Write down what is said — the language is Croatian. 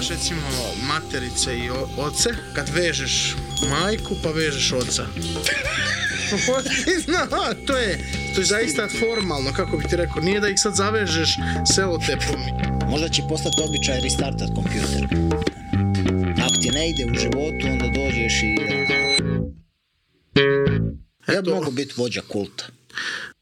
imaš recimo materice i oce, kad vežeš majku pa vežeš oca. To je zaista formalno, kako bih ti rekao, nije da ih sad zavežeš selotepom. Možda će postati običaj restartat kompjuter. Ako ti ne ide u životu, onda dođeš i... Ja bi mogu biti vođa kulta.